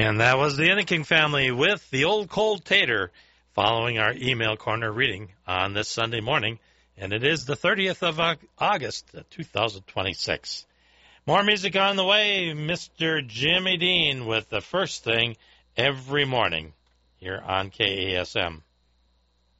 And that was the Enneking family with the Old Cold Tater following our email corner reading on this Sunday morning. And it is the 30th of August, 2026. More music on the way. Mr. Jimmy Dean with the first thing every morning here on KASM.